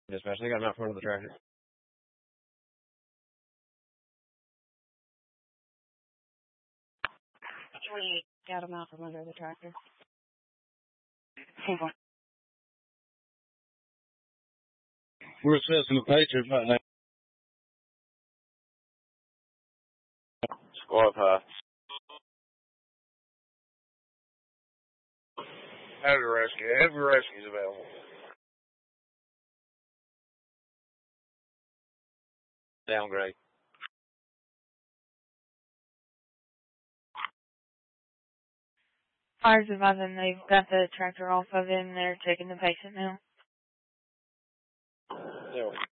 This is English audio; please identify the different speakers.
Speaker 1: Dispatch, I got him out front of the tractor. We got him out from under the tractor.
Speaker 2: We're assessing the patient right now.
Speaker 1: Squad high. Heavy rescue is available. Downgrade.
Speaker 3: Fire's advising they've got the tractor off of him. They're taking the patient now.
Speaker 1: Yeah.